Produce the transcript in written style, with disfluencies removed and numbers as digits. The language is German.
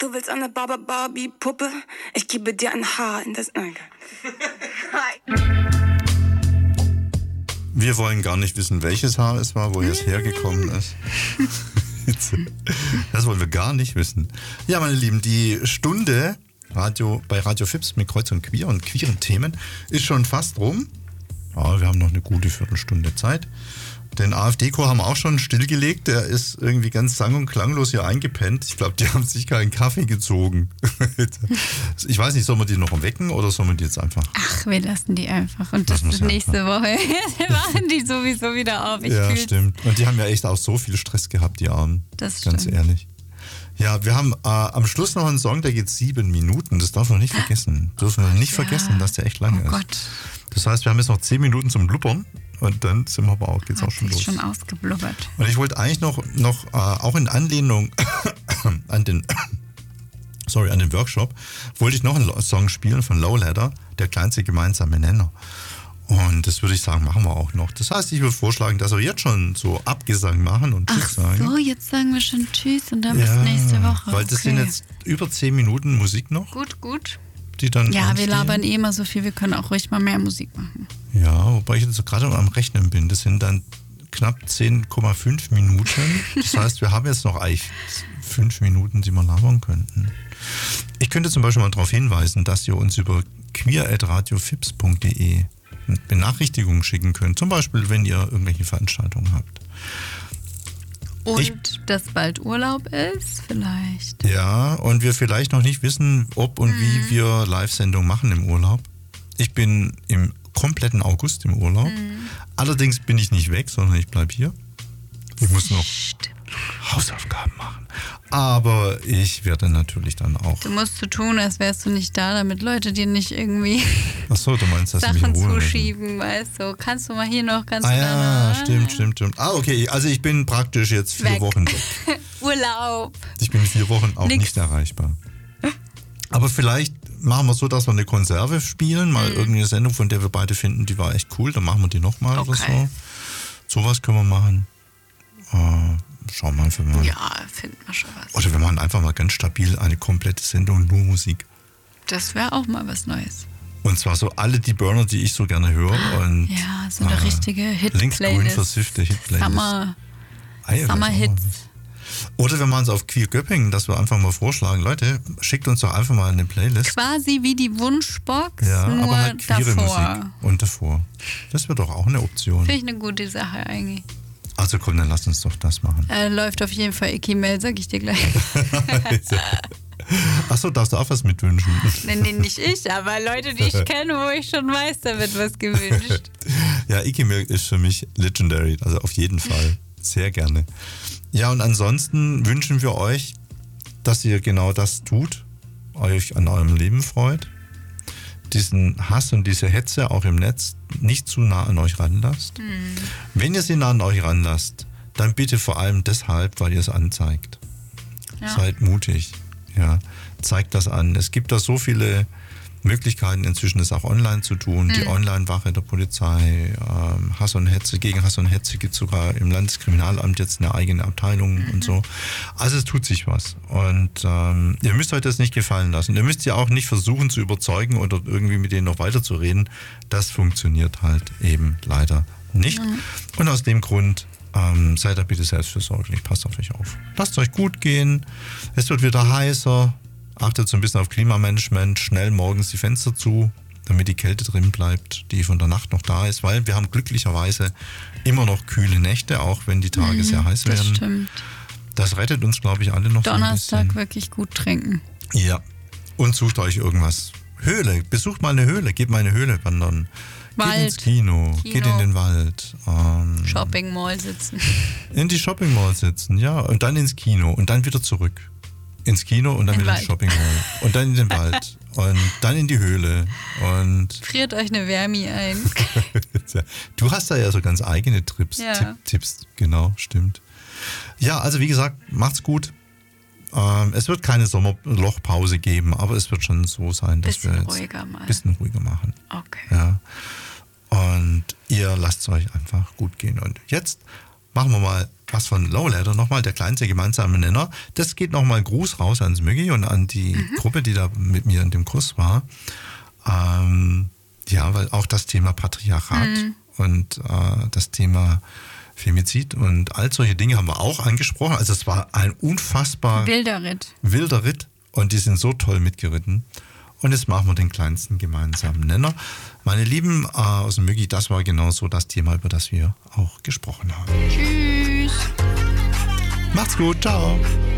Du willst eine Barbie-Puppe? Ich gebe dir ein Haar in das... Wir wollen gar nicht wissen, welches Haar es war, wo es hergekommen ist. Das wollen wir gar nicht wissen. Ja, meine Lieben, die Stunde bei Radio Fips mit Kreuz und Queer und queeren Themen ist schon fast rum. Ja, wir haben noch eine gute Viertelstunde Zeit. Den AfD-Chor haben wir auch schon stillgelegt. Der ist irgendwie ganz sang- und klanglos hier eingepennt. Ich glaube, die haben sich keinen Kaffee gezogen. Ich weiß nicht, sollen wir die noch wecken oder sollen wir die jetzt einfach... Ach, wir lassen die einfach. Und das ist nächste Woche. Machen die sowieso wieder auf. Ja, stimmt. Und die haben ja echt auch so viel Stress gehabt, die Armen. Das stimmt. Ganz ehrlich. Ja, wir haben am Schluss noch einen Song, der geht 7 Minuten. Das darf man nicht vergessen. Dürfen wir nicht vergessen, dass der echt lang ist. Gott. Das heißt, wir haben jetzt noch 10 Minuten zum Blubbern. Und dann sind wir aber auch, geht's auch schon los. Schon ausgeblubbert. Und ich wollte eigentlich noch auch in Anlehnung an den Workshop, wollte ich noch einen Song spielen von Lowladder, der kleinste gemeinsame Nenner. Und das würde ich sagen, machen wir auch noch. Das heißt, ich würde vorschlagen, dass wir jetzt schon so Abgesang machen und Tschüss sagen. Ach so, jetzt sagen wir schon Tschüss und dann bis nächste Woche. Weil das sind jetzt über 10 Minuten Musik noch. Gut. Die dann wir labern immer so viel, wir können auch ruhig mal mehr Musik machen. Ja, wobei ich jetzt gerade am Rechnen bin. Das sind dann knapp 10,5 Minuten. Das heißt, wir haben jetzt noch eigentlich 5 Minuten, die wir labern könnten. Ich könnte zum Beispiel mal darauf hinweisen, dass ihr uns über queer@radiofips.de Benachrichtigungen schicken könnt. Zum Beispiel, wenn ihr irgendwelche Veranstaltungen habt. Und dass bald Urlaub ist, vielleicht. Ja, und wir vielleicht noch nicht wissen, ob und wie wir Live-Sendungen machen im Urlaub. Ich bin im kompletten August im Urlaub. Allerdings bin ich nicht weg, sondern ich bleibe hier. Ich muss noch Hausaufgaben machen. Aber ich werde natürlich dann auch... Du musst so tun, als wärst du nicht da, damit Leute dir nicht irgendwie Achso, du meinst, dass Sachen zuschieben, weißt du. Kannst du mal hier noch, kannst du da noch. Stimmt. Okay, also ich bin praktisch jetzt 4 Wochen weg. Urlaub. Ich bin 4 Wochen auch nicht erreichbar. Aber vielleicht machen wir so, dass wir eine Konserve spielen, mal irgendeine Sendung, von der wir beide finden, die war echt cool, dann machen wir die nochmal oder so. Sowas können wir machen. Schauen wir einfach mal. Ja, finden wir schon was. Oder wir machen einfach mal ganz stabil eine komplette Sendung, nur Musik. Das wäre auch mal was Neues. Und zwar so alle die Burner, die ich so gerne höre. Und, ja, so eine richtige Hit-Playlist. Linksgrün versiffte Hit-Playlist. Summer-Hits. Oder wir machen es auf Queer Göppingen, dass wir einfach mal vorschlagen, Leute, schickt uns doch einfach mal eine Playlist. Quasi wie die Wunschbox, ja, nur aber halt queere davor. Musik und davor. Das wäre doch auch eine Option. Finde ich eine gute Sache eigentlich. Also komm, dann lass uns doch das machen. Läuft auf jeden Fall Icky-Mail, sag ich dir gleich. Achso, darfst du auch was mitwünschen? Nee, nicht ich, aber Leute, die ich kenne, wo ich schon weiß, da wird was gewünscht. Ja, Icky-Mail ist für mich legendary, also auf jeden Fall. Sehr gerne. Ja, und ansonsten wünschen wir euch, dass ihr genau das tut, euch an eurem Leben freut, diesen Hass und diese Hetze auch im Netz nicht zu nah an euch ranlasst. Wenn ihr sie nah an euch ranlasst, dann bitte vor allem deshalb, weil ihr es anzeigt. Ja. Seid mutig. Ja. Zeigt das an. Es gibt da so viele Möglichkeiten inzwischen, das auch online zu tun. Die Online-Wache der Polizei, Hass und Hetze, gegen Hass und Hetze gibt es sogar im Landeskriminalamt jetzt eine eigene Abteilung und so. Also es tut sich was. Und ihr müsst euch das nicht gefallen lassen. Ihr müsst ja auch nicht versuchen zu überzeugen oder irgendwie mit denen noch weiterzureden. Das funktioniert halt eben leider nicht. Und aus dem Grund seid da bitte selbstfürsorglich. Passt auf euch auf. Lasst euch gut gehen. Es wird wieder heißer. Achtet so ein bisschen auf Klimamanagement, schnell morgens die Fenster zu, damit die Kälte drin bleibt, die von der Nacht noch da ist, weil wir haben glücklicherweise immer noch kühle Nächte, auch wenn die Tage sehr heiß werden. Das stimmt. Das rettet uns, glaube ich, alle noch Donnerstag ein bisschen. wirklich gut trinken. Ja, und sucht euch irgendwas. Höhle, besucht mal eine Höhle, geht mal in eine Höhle wandern. Wald. Geht ins Kino, geht in den Wald. Shopping Mall sitzen. In die Shopping Mall sitzen, ja, und dann ins Kino und dann wieder zurück. Ins Kino und dann wieder ins Shopping Mall. Und dann in den Wald. Und dann in die Höhle. Und friert euch eine Wärmi ein. Du hast da ja so ganz eigene Tipps. Genau, stimmt. Ja, also wie gesagt, macht's gut. Es wird keine Sommerlochpause geben, aber es wird schon so sein, dass wir jetzt ein bisschen ruhiger machen. Okay. Ja. Und ihr lasst es euch einfach gut gehen. Und jetzt machen wir mal was von Lowlander nochmal, der kleinste gemeinsame Nenner. Das geht nochmal Gruß raus ans Möggi und an die Gruppe, die da mit mir in dem Kurs war. Ja, weil auch das Thema Patriarchat und das Thema Femizid und all solche Dinge haben wir auch angesprochen. Also es war ein unfassbar wilder Ritt und die sind so toll mitgeritten. Und jetzt machen wir den kleinsten gemeinsamen Nenner. Meine Lieben aus dem Möggi, das war genau so das Thema, über das wir auch gesprochen haben. Tschüss. Macht's gut, ciao.